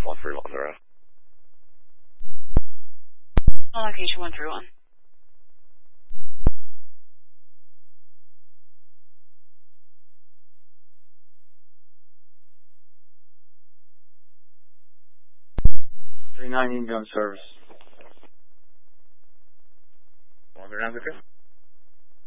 1310. Location 131. Three 9 inbound service. 139.